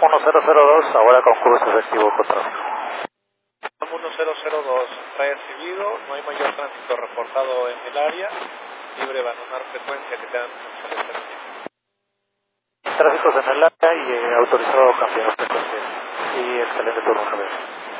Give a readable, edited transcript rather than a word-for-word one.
1002, ahora con curso efectivo con tráfico. 1002, recibido, no hay mayor tránsito reportado en el área, libre abandonar frecuencia, que tengan un excelente día. Tráficos en el área y autorizado cambiar frecuencia. Y excelente turno, Javier.